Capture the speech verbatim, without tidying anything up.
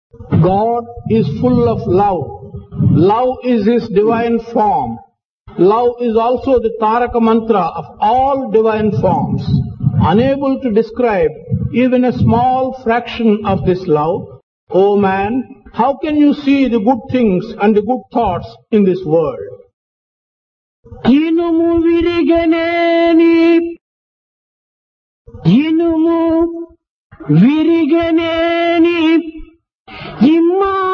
God is full of love. Love is His divine form. Love is also the Taraka mantra of all divine forms. Unable to describe even a small fraction of this love, O man, how can you see the good things and the good thoughts in this world? ఇనుము విరిగనేని ఇనుము విరిగనేని ఇమ్మా